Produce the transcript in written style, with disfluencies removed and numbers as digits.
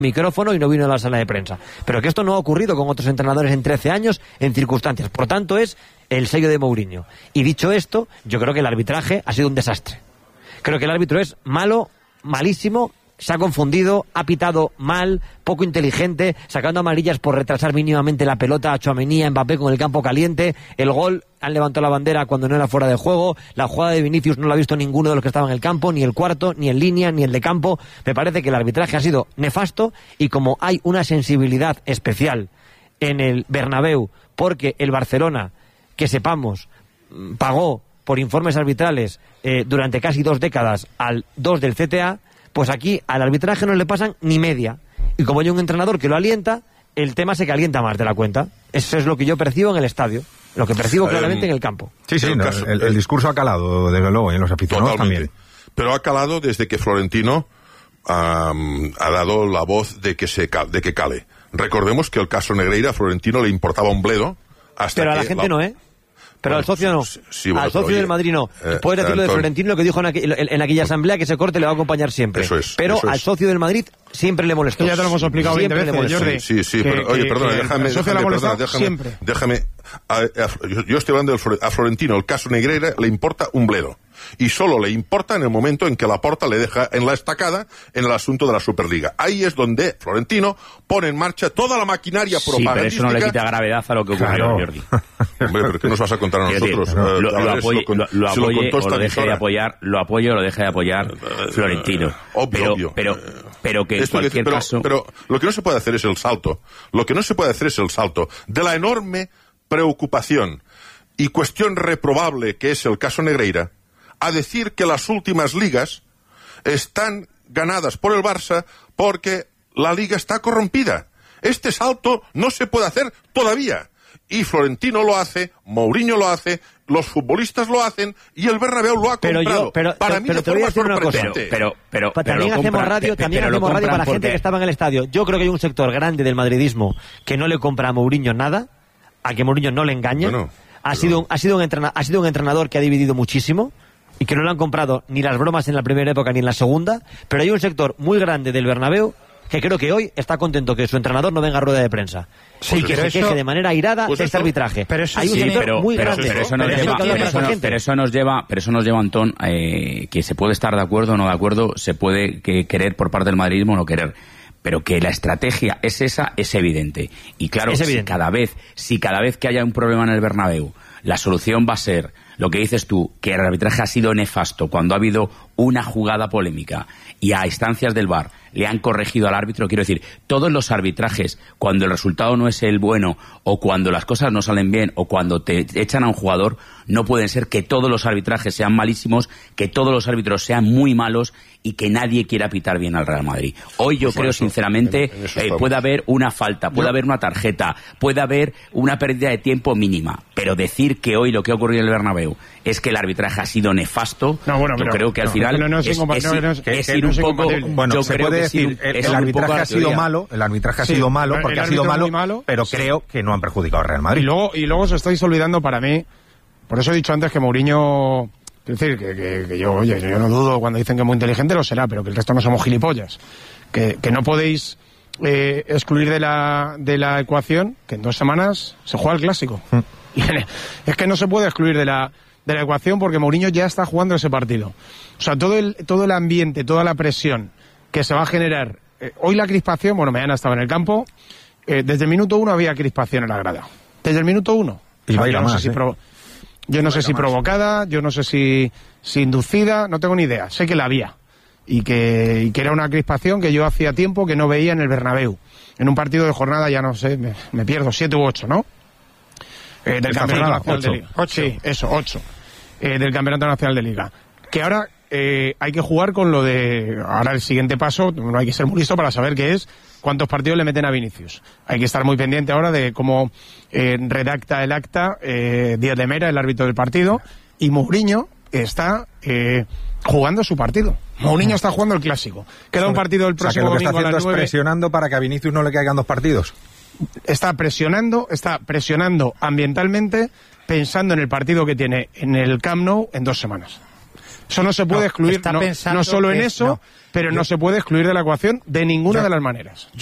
micrófono y no vino a la sala de prensa. Pero que esto no ha ocurrido con otros entrenadores en 13 años en circunstancias. Por tanto, es el sello de Mourinho. Y dicho esto, yo creo que el arbitraje ha sido un desastre. Creo que el árbitro es malo, malísimo, se ha confundido, ha pitado mal, poco inteligente, sacando amarillas por retrasar mínimamente la pelota a Tchouaméni, a Mbappé con el campo caliente, el gol, han levantado la bandera cuando no era fuera de juego, la jugada de Vinicius no la ha visto ninguno de los que estaban en el campo, ni el cuarto, ni en línea, ni el de campo. Me parece que el arbitraje ha sido nefasto y como hay una sensibilidad especial en el Bernabéu, porque el Barcelona, que sepamos, pagó por informes arbitrales durante casi 2 décadas al 2 del CTA, pues aquí al arbitraje no le pasan ni media. Y como hay un entrenador que lo alienta, el tema se calienta más de la cuenta. Eso es lo que yo percibo en el estadio, lo que percibo claramente en el campo. Sí, el discurso ha calado, desde luego, en los aficionados también. Pero ha calado desde que Florentino ha dado la voz de que cale. Recordemos que el caso Negreira a Florentino le importaba un bledo. Pero a la gente no, ¿eh? Pero al socio no. Sí, al socio del Madrid no. Puedes decir lo de Florentino, lo que dijo en aquella asamblea, que ese corte le va a acompañar siempre. Eso es. Pero al socio del Madrid siempre le molestó. Ya te lo hemos explicado 20 veces, Jordi. Sí, pero oye, perdona, déjame. Yo estoy hablando a Florentino, el caso Negreira le importa un bledo. Y solo le importa en el momento en que Laporta le deja en la estacada en el asunto de la Superliga. Ahí es donde Florentino pone en marcha toda la maquinaria propagandística. Sí, pero eso no le quita gravedad a lo que ocurrió, Jordi. Hombre, pero ¿qué nos vas a contar a nosotros? Lo apoye o lo deje de apoyar, lo apoye o lo deje de apoyar Florentino. Obvio. Pero que en cualquier caso... Pero lo que no se puede hacer es el salto. Lo que no se puede hacer es el salto de la enorme preocupación y cuestión reprobable que es el caso Negreira a decir que las últimas ligas están ganadas por el Barça porque la liga está corrompida. Este salto no se puede hacer todavía. Y Florentino lo hace, Mourinho lo hace, los futbolistas lo hacen y el Bernabéu lo ha comprado. Para mí te voy a decir una cosa. También hacemos radio para la gente que estaba en el estadio. Yo creo que hay un sector grande del madridismo que no le compra a Mourinho nada, a que Mourinho no le engañe. Ha sido un entrenador que ha dividido muchísimo y que no le han comprado ni las bromas en la primera época ni en la segunda, pero hay un sector muy grande del Bernabéu que creo que hoy está contento que su entrenador no venga a rueda de prensa. Sí, que se queje de manera airada de este arbitraje. Pero eso nos lleva, Antón, que se puede estar de acuerdo o no de acuerdo, se puede querer por parte del madridismo o no querer. Pero que la estrategia es esa, es evidente. Y claro, si cada vez que haya un problema en el Bernabéu, la solución va a ser lo que dices tú, que el arbitraje ha sido nefasto cuando ha habido una jugada polémica y a instancias del VAR le han corregido al árbitro. Quiero decir, todos los arbitrajes, cuando el resultado no es el bueno, o cuando las cosas no salen bien, o cuando te echan a un jugador, no pueden ser que todos los arbitrajes sean malísimos, que todos los árbitros sean muy malos y que nadie quiera pitar bien al Real Madrid. Hoy yo creo, sinceramente, puede haber una falta, puede haber una tarjeta, puede haber una pérdida de tiempo mínima, pero decir que hoy lo que ha ocurrido en el Bernabéu es que el arbitraje ha sido nefasto, yo creo que al final es ir un poco... Bueno, se puede decir, el arbitraje ha sido malo, porque ha sido malo, pero creo que no han perjudicado al Real Madrid. Y luego os estáis olvidando, para mí, por eso he dicho antes que Mourinho... Es decir, que yo no dudo cuando dicen que es muy inteligente, lo será, pero que el resto no somos gilipollas. Que no podéis excluir de la ecuación que en 2 semanas se juega el Clásico. Es que no se puede excluir de la ecuación porque Mourinho ya está jugando ese partido. O sea, todo el ambiente, toda la presión que se va a generar. Hoy la crispación, mañana estaba en el campo, desde el minuto 1 había crispación en la grada. Desde el minuto 1. Y va a ir a más, Yo no sé si provocada, yo no sé si inducida, no tengo ni idea. Sé que la había. Y que era una crispación que yo hacía tiempo que no veía en el Bernabéu. En un partido de jornada, ya no sé, me pierdo, 7 u 8, ¿no? Del Campeonato Nacional de Liga. 8. Del Campeonato Nacional de Liga. Que ahora hay que jugar con lo de... Ahora el siguiente paso, no hay que ser muy listo para saber qué es cuántos partidos le meten a Vinicius. Hay que estar muy pendiente ahora de cómo redacta el acta Díaz de Mera, el árbitro del partido, y Mourinho está jugando su partido. Mourinho está jugando el Clásico. Queda un partido el próximo domingo a las 9. Lo que está haciendo es presionando para que a Vinicius no le caigan 2 partidos. Está presionando ambientalmente, pensando en el partido que tiene en el Camp Nou en 2 semanas. Eso no se puede excluir, no solo en eso, pero no se puede excluir de la ecuación de ninguna de las maneras.